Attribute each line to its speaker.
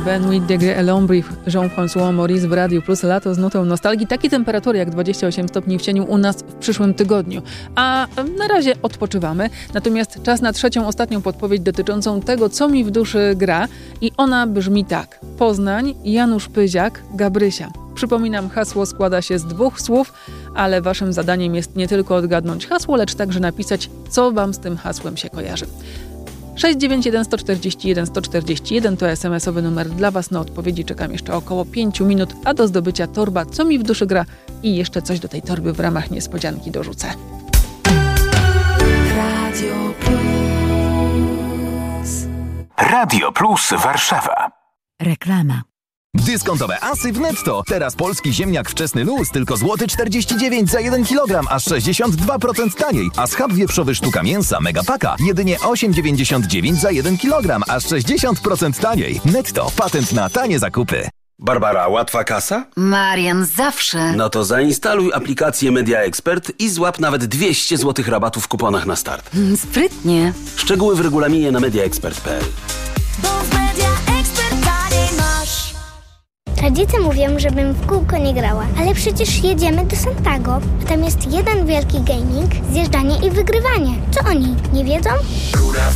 Speaker 1: Nuit de Grès et l'Ombre, Jean-François Maurice w Radiu Plus, lato z nutą nostalgii. Takie temperatury jak 28 stopni w cieniu u nas w przyszłym tygodniu. A na razie odpoczywamy. Natomiast czas na trzecią, ostatnią podpowiedź dotyczącą tego, co mi w duszy gra. I ona brzmi tak. Poznań, Janusz Pyziak, Gabrysia. Przypominam, hasło składa się z 2 słów, ale waszym zadaniem jest nie tylko odgadnąć hasło, lecz także napisać, co wam z tym hasłem się kojarzy. 691 141 141 to SMS-owy numer dla was. Na odpowiedzi czekam jeszcze około 5 minut, a do zdobycia torba Co mi w duszy gra i jeszcze coś do tej torby w ramach niespodzianki dorzucę.
Speaker 2: Radio Plus.
Speaker 3: Radio Plus Warszawa.
Speaker 4: Reklama.
Speaker 5: Dyskontowe asy w Netto. Teraz polski ziemniak wczesny luz tylko złoty 49 za 1 kg, aż 62% taniej. A schab wieprzowy sztuka mięsa Megapaka jedynie 8,99 za 1 kg, aż 60% taniej. Netto. Patent na tanie zakupy.
Speaker 6: Barbara, łatwa kasa?
Speaker 4: Marian, zawsze.
Speaker 6: No to zainstaluj aplikację Media Expert i złap nawet 200 zł rabatu w kuponach na start.
Speaker 4: Sprytnie.
Speaker 6: Szczegóły w regulaminie na mediaexpert.pl.
Speaker 7: Rodzice mówią, żebym w kółko nie grała, ale przecież jedziemy do Santago, a tam jest jeden wielki gaming, zjeżdżanie i wygrywanie. Co oni, nie wiedzą?